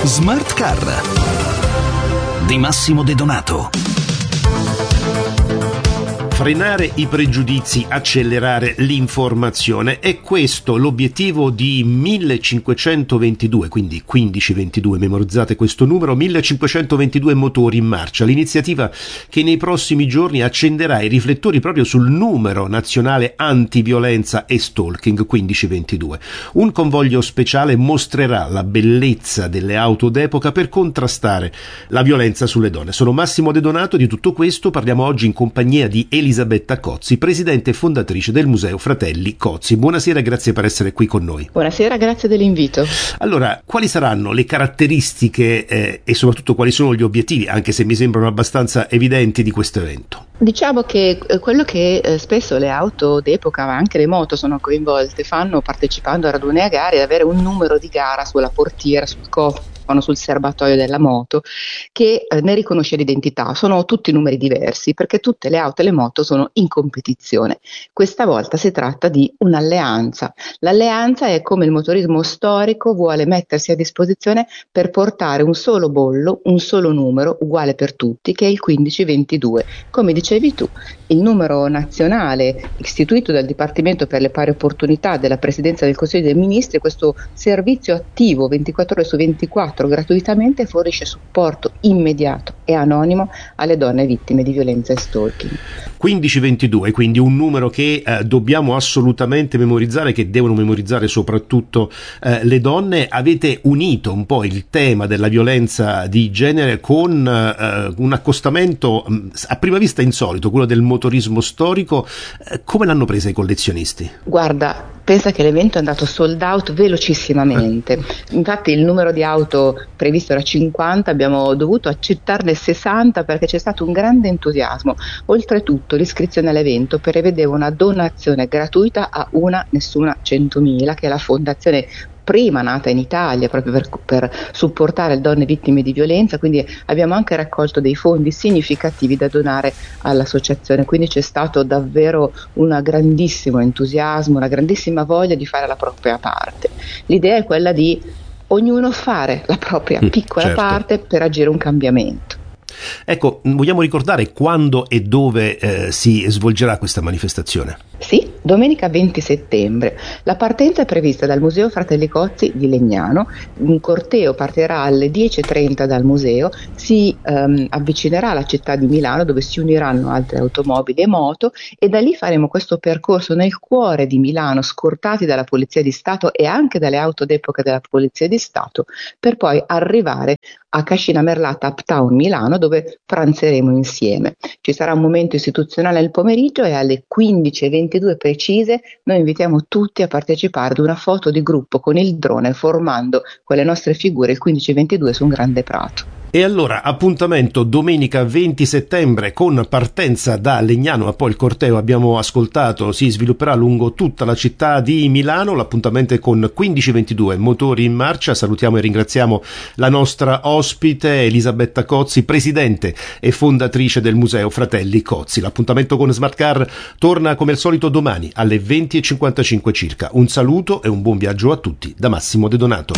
Smart Car di Massimo De Donato. Frenare i pregiudizi, accelerare l'informazione, è questo l'obiettivo di 1522, quindi 1522, memorizzate questo numero, 1522 motori in marcia, l'iniziativa che nei prossimi giorni accenderà i riflettori proprio sul numero nazionale antiviolenza e stalking 1522. Un convoglio speciale mostrerà la bellezza delle auto d'epoca per contrastare la violenza sulle donne. Sono Massimo De Donato, di tutto questo parliamo oggi in compagnia di Elisabetta Cozzi, presidente e fondatrice del Museo Fratelli Cozzi. Buonasera e grazie per essere qui con noi. Buonasera, grazie dell'invito. Allora, quali saranno le caratteristiche e soprattutto quali sono gli obiettivi, anche se mi sembrano abbastanza evidenti, di questo evento? Diciamo che quello che spesso le auto d'epoca, ma anche le moto, sono coinvolte, fanno partecipando a raduni a gare, ad avere un numero di gara sulla portiera, sul cofano, sul serbatoio della moto, che ne riconosce l'identità. Sono tutti numeri diversi perché tutte le auto e le moto sono in competizione. Questa volta si tratta di un'alleanza. L'alleanza è come il motorismo storico vuole mettersi a disposizione per portare un solo bollo, un solo numero uguale per tutti, che è il 1522. Come dicevi tu, il numero nazionale istituito dal Dipartimento per le pari opportunità della Presidenza del Consiglio dei Ministri, questo servizio attivo 24 ore su 24 gratuitamente fornisce supporto immediato e anonimo alle donne vittime di violenza e stalking. 1522, quindi un numero che dobbiamo assolutamente memorizzare, che devono memorizzare soprattutto le donne. Avete unito un po' il tema della violenza di genere con un accostamento a prima vista insolito, quello del motorismo storico. Come l'hanno presa i collezionisti? Guarda, pensa che l'evento è andato sold out velocissimamente. Infatti il numero di auto previsto era 50, abbiamo dovuto accettarne 60 perché c'è stato un grande entusiasmo. Oltretutto l'iscrizione all'evento prevedeva una donazione gratuita a Una Nessuna 100.000, che è la fondazione prima nata in Italia proprio per supportare le donne vittime di violenza, quindi abbiamo anche raccolto dei fondi significativi da donare all'associazione, quindi c'è stato davvero un grandissimo entusiasmo, una grandissima voglia di fare la propria parte. L'idea è quella di ognuno fare la propria piccola parte per agire un cambiamento. Ecco, vogliamo ricordare quando e dove si svolgerà questa manifestazione? Sì, domenica 20 settembre. La partenza è prevista dal Museo Fratelli Cozzi di Legnano. Un corteo partirà alle 10:30 dal museo, si avvicinerà alla città di Milano, dove si uniranno altre automobili e moto, e da lì faremo questo percorso nel cuore di Milano, scortati dalla Polizia di Stato e anche dalle auto d'epoca della Polizia di Stato, per poi arrivare a Cascina Merlata, Uptown Milano, dove pranzeremo insieme. Ci sarà un momento istituzionale al pomeriggio e alle 15:22 precise noi invitiamo tutti a partecipare ad una foto di gruppo con il drone, formando con le nostre figure il 1522 su un grande prato. E allora appuntamento domenica 20 settembre con partenza da Legnano, ma poi il corteo, abbiamo ascoltato, si svilupperà lungo tutta la città di Milano. L'appuntamento è con 1522 motori in marcia. Salutiamo e ringraziamo la nostra ospite Elisabetta Cozzi, presidente e fondatrice del Museo Fratelli Cozzi. L'appuntamento con Smart Car torna come al solito domani alle 20:55 circa. Un saluto e un buon viaggio a tutti da Massimo De Donato.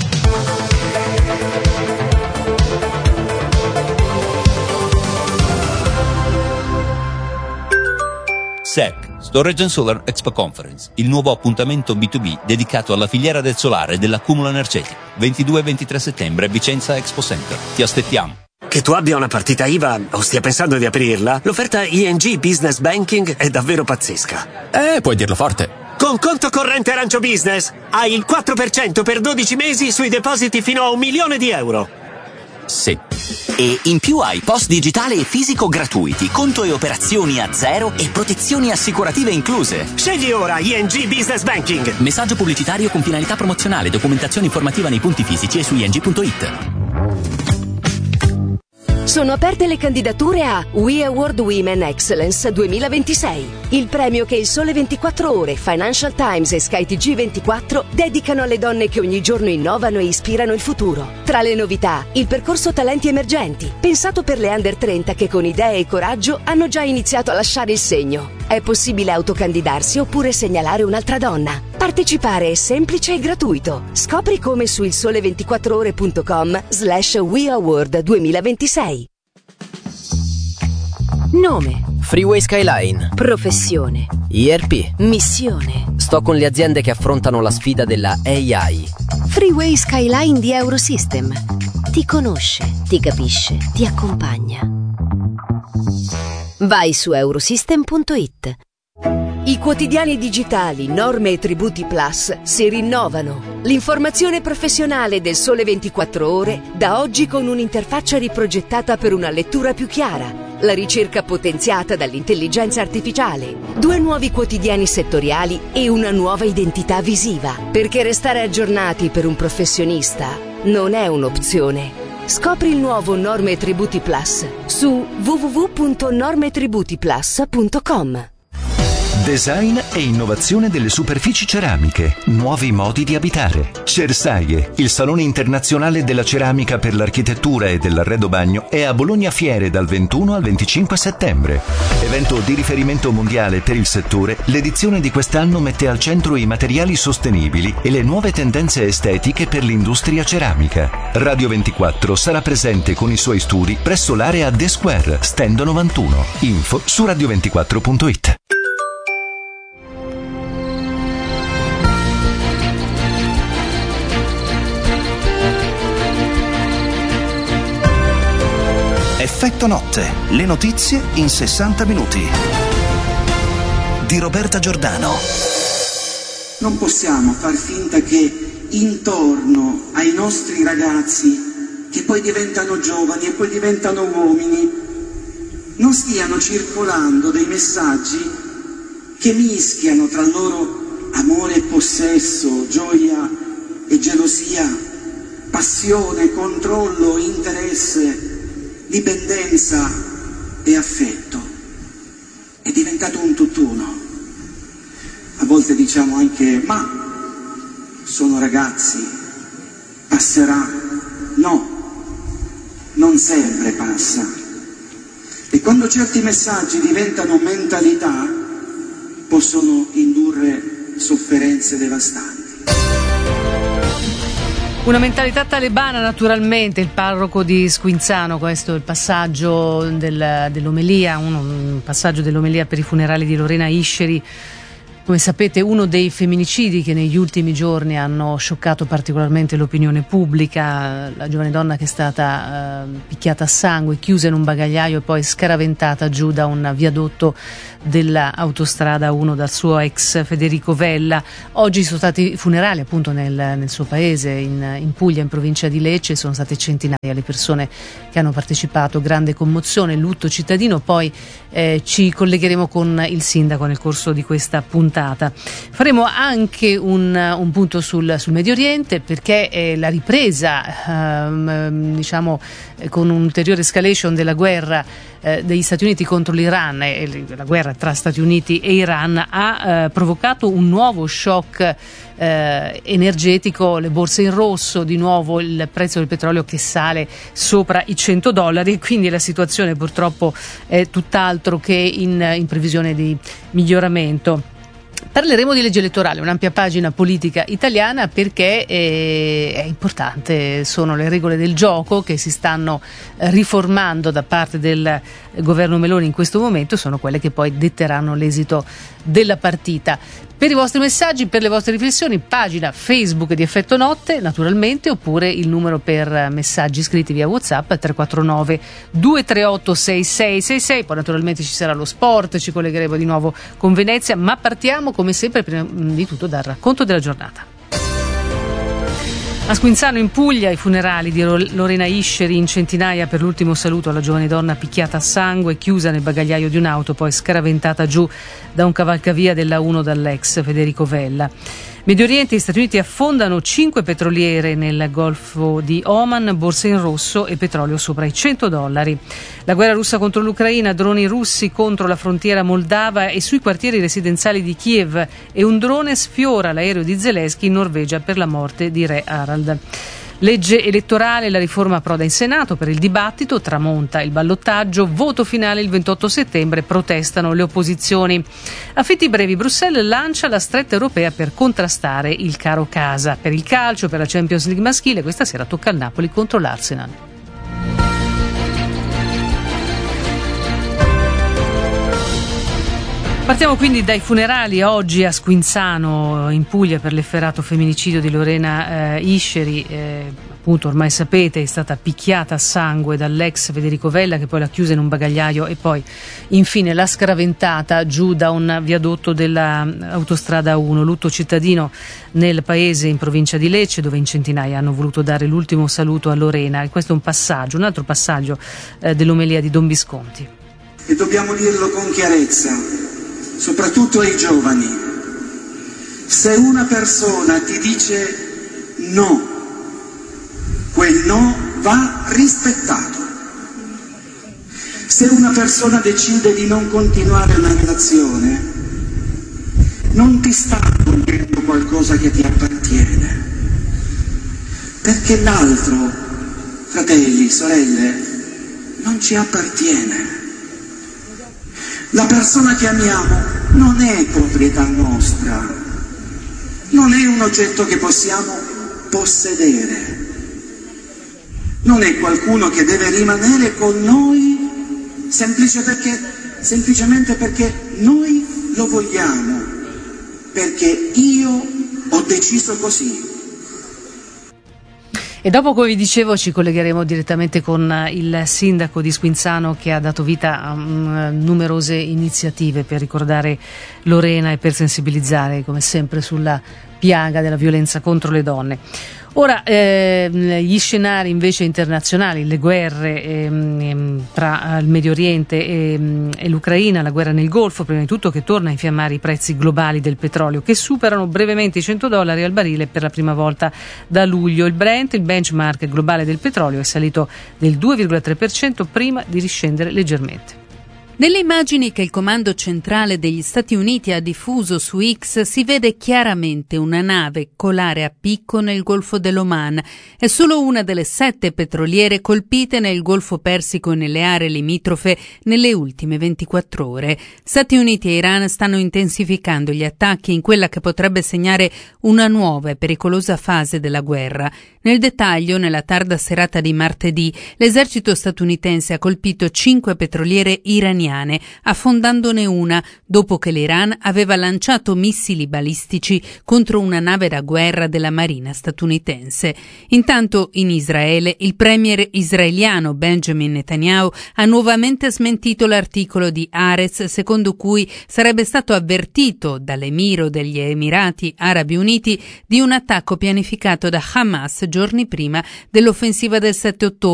SEC, Storage and Solar Expo Conference, il nuovo appuntamento B2B dedicato alla filiera del solare e dell'accumulo energetico. 22-23 settembre, Vicenza Expo Center. Ti aspettiamo. Che tu abbia una partita IVA o stia pensando di aprirla, l'offerta ING Business Banking è davvero pazzesca. Puoi dirlo forte. Con conto corrente Arancio Business hai il 4% per 12 mesi sui depositi fino a €1.000.000. Sì. E in più hai post digitale e fisico gratuiti, conto e operazioni a zero e protezioni assicurative incluse. Scegli ora ING Business Banking. Messaggio pubblicitario con finalità promozionale, documentazione informativa nei punti fisici e su ing.it. Sono aperte le candidature a We Award Women Excellence 2026, il premio che il Sole 24 Ore, Financial Times e SkyTG 24 dedicano alle donne che ogni giorno innovano e ispirano il futuro. Tra le novità, il percorso Talenti Emergenti, pensato per le under 30 che con idee e coraggio hanno già iniziato a lasciare il segno. È possibile autocandidarsi oppure segnalare un'altra donna. Partecipare è semplice e gratuito. Scopri come su ilsole24ore.com/We Award 2026. Nome: Freeway Skyline. professione, ERP. missione. Sto con le aziende che affrontano la sfida della AI. Freeway Skyline di Eurosystem. Ti conosce, ti capisce, ti accompagna. Vai su eurosystem.it. I quotidiani digitali Norme e Tributi Plus si rinnovano. L'informazione professionale del Sole 24 Ore da oggi con un'interfaccia riprogettata per una lettura più chiara. La ricerca potenziata dall'intelligenza artificiale. 2 nuovi quotidiani settoriali e una nuova identità visiva. Perché restare aggiornati per un professionista non è un'opzione. Scopri il nuovo Norme e Tributi Plus su www.normetributiplus.com. Design e innovazione delle superfici ceramiche, nuovi modi di abitare. Cersaie, il salone internazionale della ceramica per l'architettura e dell'arredo bagno, è a Bologna Fiere dal 21 al 25 settembre. Evento di riferimento mondiale per il settore, l'edizione di quest'anno mette al centro i materiali sostenibili e le nuove tendenze estetiche per l'industria ceramica. Radio 24 sarà presente con i suoi studi presso l'area The Square, stand 91. Info su radio24.it. Effetto notte, le notizie in 60 minuti. Di Roberta Giordano. Non possiamo far finta che intorno ai nostri ragazzi, che poi diventano giovani e poi diventano uomini, non stiano circolando dei messaggi che mischiano tra loro amore e possesso, gioia e gelosia, passione, controllo, interesse, dipendenza e affetto. È diventato un tutt'uno. A volte diciamo anche: ma sono ragazzi, passerà. No, non sempre passa. E quando certi messaggi diventano mentalità, possono indurre sofferenze devastanti. Una mentalità talebana, naturalmente. Il parroco di Squinzano, questo è il passaggio dell'omelia, un passaggio dell'omelia per i funerali di Lorena Isceri. Come sapete, uno dei femminicidi che negli ultimi giorni hanno scioccato particolarmente l'opinione pubblica, la giovane donna che è stata picchiata a sangue, chiusa in un bagagliaio e poi scaraventata giù da un viadotto dell'autostrada 1 dal suo ex Federico Vella. Oggi sono stati funerali appunto nel suo paese, in Puglia, in provincia di Lecce. Sono state centinaia le persone che hanno partecipato, grande commozione, lutto cittadino. Poi ci collegheremo con il sindaco nel corso di questa puntata. Faremo anche un punto sul Medio Oriente, perché la ripresa con un'ulteriore escalation della guerra degli Stati Uniti contro l'Iran e la guerra tra Stati Uniti e Iran ha provocato un nuovo shock energetico, le borse in rosso, di nuovo il prezzo del petrolio che sale sopra i $100, quindi la situazione purtroppo è tutt'altro che in previsione di miglioramento. Parleremo di legge elettorale, un'ampia pagina politica italiana, perché è importante, sono le regole del gioco che si stanno riformando da parte del governo Meloni in questo momento, sono quelle che poi detteranno l'esito della partita. Per i vostri messaggi, per le vostre riflessioni, pagina Facebook di Effetto Notte, naturalmente, oppure il numero per messaggi scritti via WhatsApp 349 238 6666. Poi naturalmente ci sarà lo sport, ci collegheremo di nuovo con Venezia, ma partiamo come sempre prima di tutto dal racconto della giornata. A Squinzano in Puglia i funerali di Lorena Isceri, in centinaia per l'ultimo saluto alla giovane donna picchiata a sangue, chiusa nel bagagliaio di un'auto, poi scaraventata giù da un cavalcavia della 1 dall'ex Federico Vella. Medio Oriente, gli Stati Uniti affondano 5 petroliere nel Golfo di Oman, borse in rosso e petrolio sopra i $100. La guerra russa contro l'Ucraina, droni russi contro la frontiera moldava e sui quartieri residenziali di Kiev, e un drone sfiora l'aereo di Zelensky in Norvegia per la morte di re Harald. Legge elettorale, la riforma approda in Senato per il dibattito, tramonta il ballottaggio, voto finale il 28 settembre, protestano le opposizioni. Affitti brevi, Bruxelles lancia la stretta europea per contrastare il caro casa. Per il calcio, per la Champions League maschile, questa sera tocca al Napoli contro l'Arsenal. Partiamo quindi dai funerali. Oggi a Squinzano, in Puglia, per l'efferato femminicidio di Lorena Isceri, appunto ormai sapete è stata picchiata a sangue dall'ex Federico Vella, che poi l'ha chiusa in un bagagliaio e poi infine l'ha scraventata giù da un viadotto della autostrada 1. Lutto cittadino nel paese, in provincia di Lecce, dove in centinaia hanno voluto dare l'ultimo saluto a Lorena. E questo è un altro passaggio dell'omelia di Don Visconti. E dobbiamo dirlo con chiarezza, soprattutto ai giovani: se una persona ti dice no, quel no va rispettato. Se una persona decide di non continuare una relazione, non ti sta togliendo qualcosa che ti appartiene, perché l'altro, fratelli, sorelle, non ci appartiene. La persona che amiamo non è proprietà nostra, non è un oggetto che possiamo possedere, non è qualcuno che deve rimanere con noi semplicemente perché noi lo vogliamo, perché io ho deciso così. E dopo, come vi dicevo, ci collegheremo direttamente con il sindaco di Squinzano, che ha dato vita a numerose iniziative per ricordare Lorena e per sensibilizzare, come sempre, sulla piaga della violenza contro le donne. Ora, gli scenari invece internazionali, le guerre tra il Medio Oriente e l'Ucraina, la guerra nel Golfo, prima di tutto, che torna a infiammare i prezzi globali del petrolio, che superano brevemente i $100 al barile per la prima volta da luglio. Il Brent, il benchmark globale del petrolio, è salito del 2,3% prima di riscendere leggermente. Nelle immagini che il Comando Centrale degli Stati Uniti ha diffuso su X si vede chiaramente una nave colare a picco nel Golfo dell'Oman. È solo una delle 7 petroliere colpite nel Golfo Persico e nelle aree limitrofe nelle ultime 24 ore. Stati Uniti e Iran stanno intensificando gli attacchi in quella che potrebbe segnare una nuova e pericolosa fase della guerra. Nel dettaglio, nella tarda serata di martedì, l'esercito statunitense ha colpito 5 petroliere iraniane, affondandone una dopo che l'Iran aveva lanciato missili balistici contro una nave da guerra della marina statunitense. Intanto, in Israele, il premier israeliano Benjamin Netanyahu ha nuovamente smentito l'articolo di Haaretz secondo cui sarebbe stato avvertito dall'emiro degli Emirati Arabi Uniti di un attacco pianificato da Hamas giorni prima dell'offensiva del 7 ottobre.